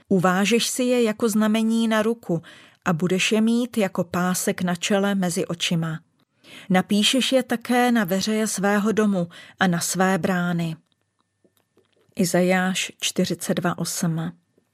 Uvážeš si je jako znamení na ruku a budeš je mít jako pásek na čele mezi očima. Napíšeš je také na veřeje svého domu a na své brány. Izajáš 42:8.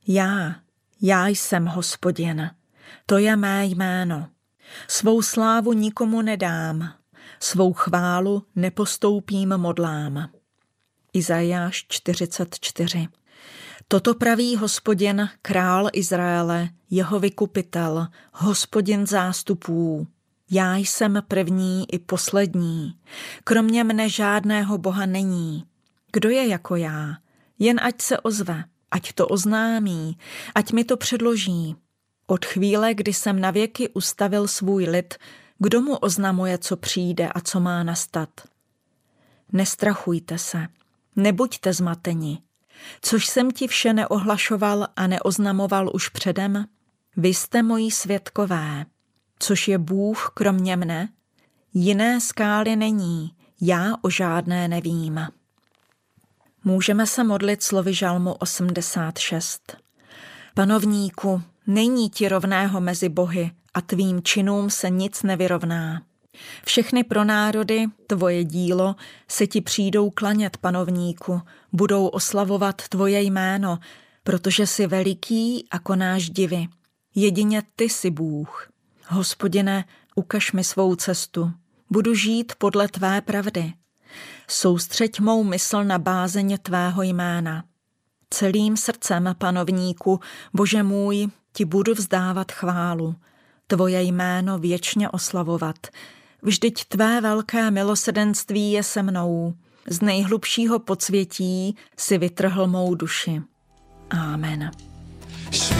Já jsem Hospodin, to je mé jméno. Svou slávu nikomu nedám, svou chválu nepostoupím modlám. Izajáš 44. Toto praví Hospodin, král Izraele, jeho vykupitel, Hospodin zástupů. Já jsem první i poslední, kromě mne žádného boha není. Kdo je jako já? Jen ať se ozve, ať to oznámí, ať mi to předloží. Od chvíle, kdy jsem navěky ustavil svůj lid, kdo mu oznamuje, co přijde a co má nastat? Nestrachujte se, nebuďte zmateni. Což jsem ti vše neohlašoval a neoznamoval už předem? Vy jste moji svědkové. Což je Bůh kromě mne? Jiné skály není, já o žádné nevím. Můžeme se modlit slovy žalmu 86. Panovníku, není ti rovného mezi bohy a tvým činům se nic nevyrovná. Všechny pronárody, tvoje dílo, se ti přijdou klanět, panovníku, budou oslavovat tvoje jméno, protože jsi veliký a konáš divy. Jedině ty jsi Bůh. Hospodine, ukaž mi svou cestu. Budu žít podle tvé pravdy. Soustřeď mou mysl na bázeň tvého jména. Celým srdcem, panovníku, Bože můj, ti budu vzdávat chválu. Tvoje jméno věčně oslavovat. Vždyť tvé velké milosrdenství je se mnou. Z nejhlubšího podsvětí si vytrhl mou duši. Amen.